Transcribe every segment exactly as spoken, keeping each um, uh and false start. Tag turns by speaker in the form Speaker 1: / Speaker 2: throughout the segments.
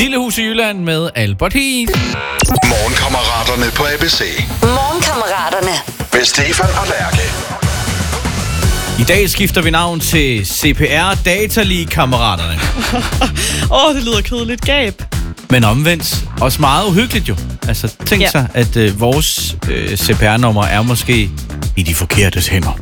Speaker 1: Lille Hus i Jylland med Albert Heath.
Speaker 2: Morgenkammeraterne på A B C.
Speaker 3: Morgenkammeraterne.
Speaker 2: Med Stefan og Lærke.
Speaker 1: I dag skifter vi navn til C P R Data League-kammeraterne.
Speaker 4: Åh, oh, det lyder kedeligt. Gab.
Speaker 1: Men omvendt også meget uhyggeligt jo. Altså, tænk
Speaker 4: Ja.
Speaker 1: sig, at øh, vores øh, C P R-nummer er måske i de forkerte hænder.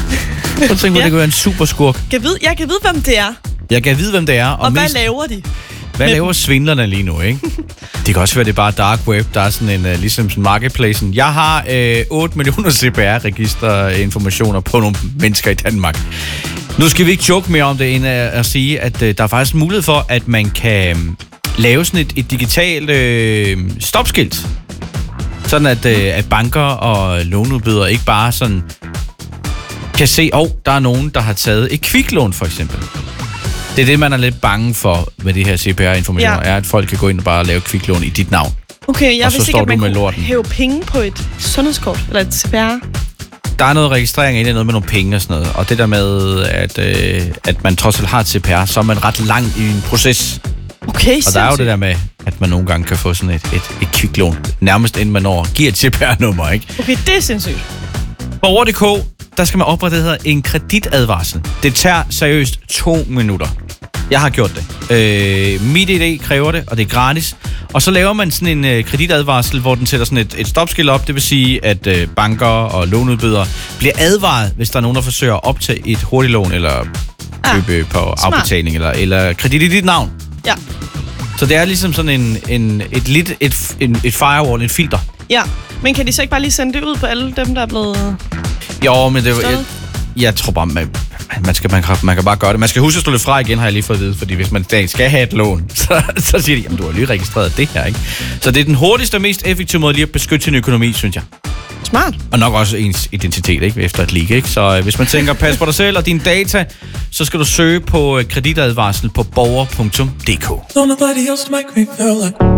Speaker 1: Så tænk mig,
Speaker 4: Ja.
Speaker 1: det kan være en superskurk.
Speaker 4: Jeg, ved, jeg kan vide, hvem det er.
Speaker 1: Jeg kan vide, hvem det er. Og,
Speaker 4: Og hvad
Speaker 1: mest,
Speaker 4: laver de?
Speaker 1: hvad laver svindlerne lige nu, ikke? Det kan også være, det er bare dark web. Der er sådan en, uh, ligesom sådan marketplacen. Jeg har øh, otte millioner C P R-registerinformationer på nogle mennesker i Danmark. Nu skal vi ikke joke mere om det, end at, at sige, at øh, der er faktisk mulighed for, at man kan øh, lave sådan et, et digitalt øh, stopskilt. Sådan at, øh, at banker og låneudbydere ikke bare sådan kan se, at oh, der er nogen, der har taget et kviklån for eksempel. Det er det, man er lidt bange for med de her C P R-informationer,
Speaker 4: Ja.
Speaker 1: er, at folk kan gå ind og bare lave kviklån i dit navn.
Speaker 4: Okay, jeg
Speaker 1: Og så
Speaker 4: vidste
Speaker 1: står
Speaker 4: ikke, at
Speaker 1: du
Speaker 4: man
Speaker 1: med
Speaker 4: kunne
Speaker 1: lorten.
Speaker 4: hæve penge på et sundhedskort, eller et C P R.
Speaker 1: Der er noget registrering i det, noget med nogle penge og sådan noget. Og det der med, at, øh, at man trods alt har et C P R, så er man ret langt i en proces.
Speaker 4: Okay,
Speaker 1: Og der er jo det der med, at man nogle gange kan få sådan et, et, et kviklån, nærmest inden man når giver et C P R-nummer, ikke?
Speaker 4: Okay, det er sindssygt.
Speaker 1: På over punktum d k, der skal man oprette det, der hedder en kreditadvarsel. Det tager seriøst to minutter. Jeg har gjort det. Øh, MitID kræver det, og det er gratis. Og så laver man sådan en øh, kreditadvarsel, hvor den sætter sådan et, et stopskilt op. Det vil sige, at øh, banker og låneudbydere bliver advaret, hvis der er nogen, der forsøger at optage et hurtiglån, eller købe ah, på afbetaling, eller, eller kredit i dit navn.
Speaker 4: Ja,
Speaker 1: Så det er ligesom sådan en, en, et, lit, et, en, et firewall, en filter.
Speaker 4: ja. Men kan de så ikke bare lige sende det ud på alle dem, der er blevet...
Speaker 1: Jo, men det var... Jeg,
Speaker 4: Stået?
Speaker 1: jeg tror bare, man, man, skal, man, kan, man kan bare gøre det. Man skal huske at stå lidt fra igen, har jeg lige fået at vide. Fordi hvis man skal have et lån, så, så siger de, jamen du har lige registreret det her, ikke? Så det er den hurtigste og mest effektive måde lige at beskytte sin økonomi, synes jeg.
Speaker 4: Smart.
Speaker 1: Og nok også ens identitet, ikke? Efter et leak, ikke? Så øh, hvis man tænker, pas på dig selv og dine data, så skal du søge på øh, kreditadvarsel på borger punktum d k.
Speaker 5: Don't nobody else make me feel like